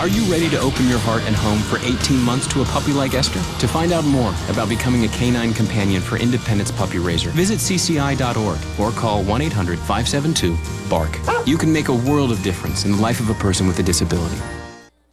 Are you ready to open your heart and home for 18 months to a puppy like Esther? To find out more about becoming a canine companion for Independence Puppy Raiser, visit cci.org or call 1-800-572-BARK. You can make a world of difference in the life of a person with a disability.